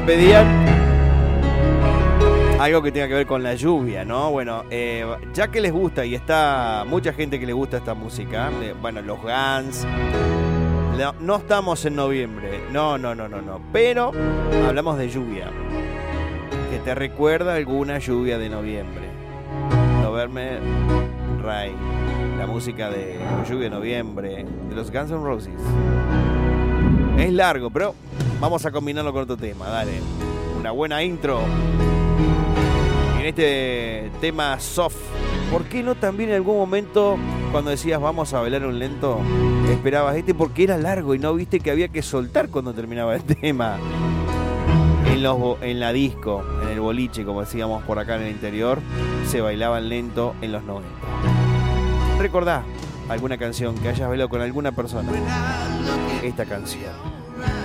me pedían algo que tenga que ver con la lluvia, ¿no? Bueno, ya que les gusta y está mucha gente que le gusta esta música, bueno, los Guns, no estamos en noviembre, no, pero hablamos de lluvia, que te recuerda alguna lluvia de noviembre. November Rain, la música de lluvia de noviembre de los Guns N' Roses. Es largo, pero vamos a combinarlo con otro tema, dale. Una buena intro. En este tema soft, ¿por qué no también en algún momento cuando decías vamos a bailar un lento, esperabas porque era largo y no viste que había que soltar cuando terminaba el tema? En la disco, en el boliche, como decíamos por acá en el interior, se bailaban lento en los 90. ¿Recordás alguna canción que hayas bailado con alguna persona? Esta canción.